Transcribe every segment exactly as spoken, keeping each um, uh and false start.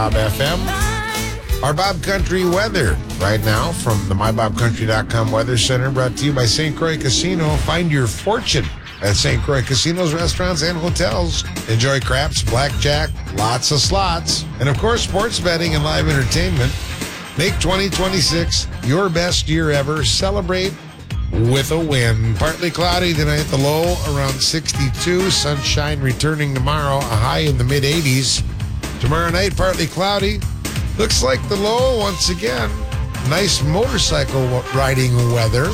Bob F M. Our Bob Country weather right now from the my bob country dot com Weather Center, brought to you by Saint Croix Casino. Find your fortune at Saint Croix Casinos, restaurants, and hotels. Enjoy craps, blackjack, lots of slots, and of course, sports betting and live entertainment. Make twenty twenty-six your best year ever. Celebrate with a win. Partly cloudy tonight, the low around sixty-two. Sunshine returning tomorrow, a high in the mid eighties. Tomorrow night, partly cloudy. Looks like the low once again. Nice motorcycle riding weather.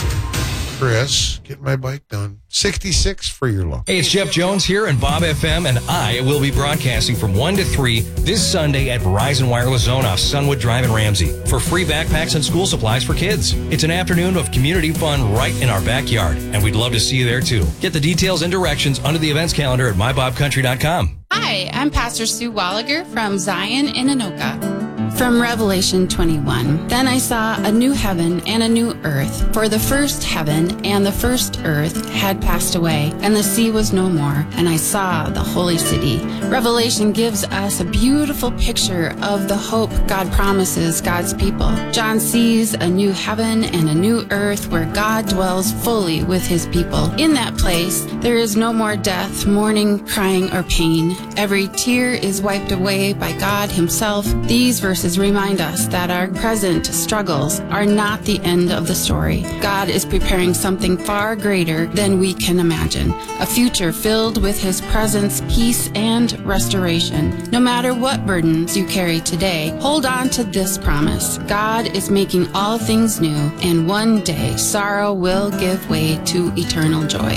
Chris, get my bike done. sixty-six for your low. Hey, it's Jeff Jones here and Bob F M, and I will be broadcasting from one to three this Sunday at Verizon Wireless Zone off Sunwood Drive in Ramsey for free backpacks and school supplies for kids. It's an afternoon of community fun right in our backyard, and we'd love to see you there too. Get the details and directions under the events calendar at my bob country dot com. Hi, I'm Pastor Sue Walliger from Zion in Anoka. From Revelation twenty-one, then I saw a new heaven and a new earth, for the first heaven and the first earth had passed away, and the sea was no more, and I saw the holy city. Revelation gives us a beautiful picture of the hope God promises God's people. John sees a new heaven and a new earth where God dwells fully with his people. In that place, there is no more death, mourning, crying, or pain. Every tear is wiped away by God himself. These verses remind us that our present struggles are not the end of the story. God is preparing something far greater than we can imagine, a future filled with his presence, peace, and restoration. No matter what burdens you carry today, hold on to this promise. God is making all things new, and one day sorrow will give way to eternal joy.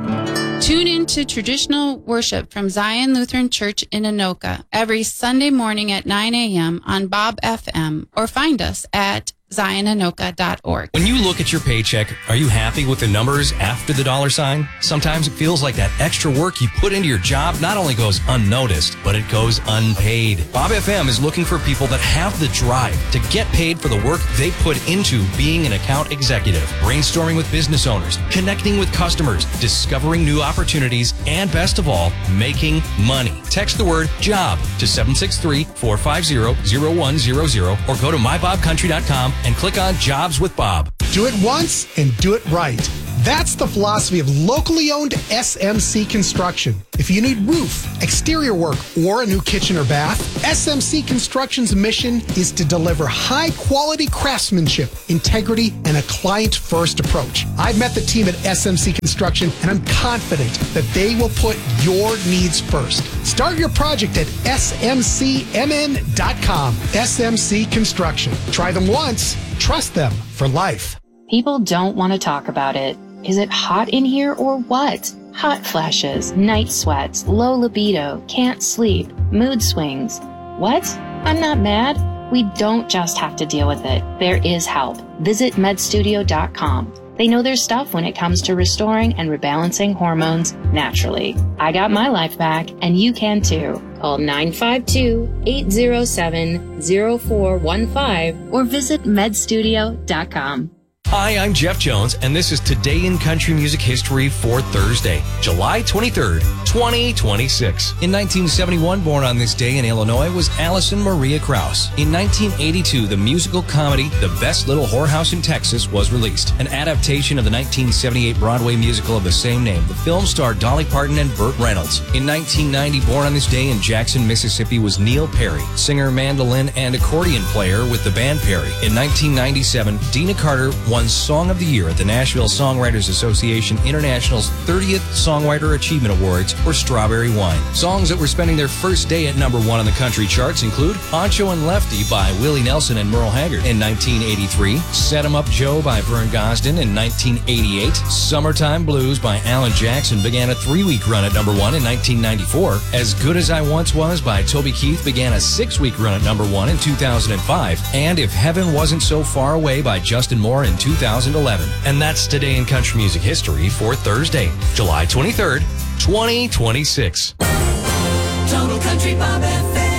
Tune in to traditional worship from Zion Lutheran Church in Anoka every Sunday morning at nine a.m. on Bob F M, or find us at zion anoka dot org. When you look at your paycheck, are you happy with the numbers after the dollar sign? Sometimes it feels like that extra work you put into your job not only goes unnoticed, but it goes unpaid. Bob F M is looking for people that have the drive to get paid for the work they put into being an account executive, brainstorming with business owners, connecting with customers, discovering new opportunities, and best of all, making money. Text the word JOB to seven six three, four five zero, zero one zero zero or go to my bob country dot com and click on Jobs with Bob. Do it once and do it right. That's the philosophy of locally owned S M C Construction. If you need roof, exterior work, or a new kitchen or bath, S M C Construction's mission is to deliver high-quality craftsmanship, integrity, and a client-first approach. I've met the team at S M C Construction, and I'm confident that they will put your needs first. Start your project at S M C M N dot com. S M C Construction. Try them once, trust them for life. People don't want to talk about it. Is it hot in here or what? Hot flashes, night sweats, low libido, can't sleep, mood swings. What? I'm not mad. We don't just have to deal with it. There is help. Visit med studio dot com. They know their stuff when it comes to restoring and rebalancing hormones naturally. I got my life back, and you can too. Call nine five two, eight zero seven, zero four one five or visit med studio dot com. Hi, I'm Jeff Jones, and this is Today in Country Music History for Thursday, July twenty-third, twenty twenty-six. In nineteen seventy-one, born on this day in Illinois, was Allison Maria Krauss. In nineteen eighty-two, the musical comedy The Best Little Whorehouse in Texas was released, an adaptation of the nineteen seventy-eight Broadway musical of the same name. The film starred Dolly Parton and Burt Reynolds. In nineteen ninety, born on this day in Jackson, Mississippi, was Neil Perry, singer, mandolin, and accordion player with the band Perry. In nineteen ninety-seven, Dina Carter won Song of the Year at the Nashville Songwriters Association International's thirtieth Songwriter Achievement Awards for Strawberry Wine. Songs that were spending their first day at number one on the country charts include Poncho and Lefty by Willie Nelson and Merle Haggard in nineteen eighty-three, Set 'em Up Joe by Vern Gosdin in nineteen eighty-eight, Summertime Blues by Alan Jackson began a three-week run at number one in nineteen ninety-four, As Good As I Once Was by Toby Keith began a six-week run at number one in two thousand five, and If Heaven Wasn't So Far Away by Justin Moore in two thousand eleven. And that's Today in Country Music History for Thursday, July twenty-third, twenty twenty-six. Total Country Bob F M.